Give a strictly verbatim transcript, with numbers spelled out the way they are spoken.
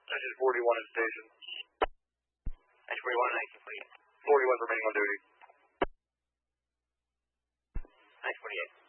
Engine forty-one in station. Engine forty-one and nineteen forty-eight. forty-one remaining on duty. nineteen forty-eight.